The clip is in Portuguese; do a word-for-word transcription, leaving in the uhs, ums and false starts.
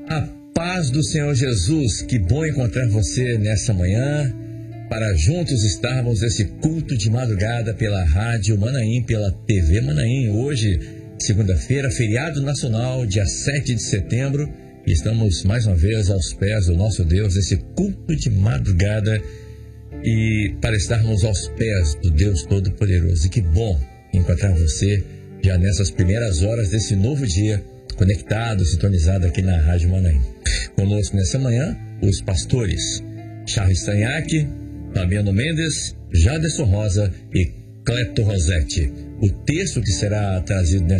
A paz do Senhor Jesus, que bom encontrar você nessa manhã, para juntos estarmos nesse culto de madrugada pela Rádio Manaim, pela T V Manaim. Hoje, segunda-feira, feriado nacional, dia sete de setembro, e estamos mais uma vez aos pés do nosso Deus, nesse culto de madrugada, e para estarmos aos pés do Deus Todo-Poderoso. E que bom encontrar você já nessas primeiras horas desse novo dia, conectado, sintonizado aqui na Rádio Manaim. Conosco nessa manhã, os pastores Charles Tanhaque, Fabiano Mendes, Jaderson Rosa e Cleto Rosetti. O texto que será trazido nessa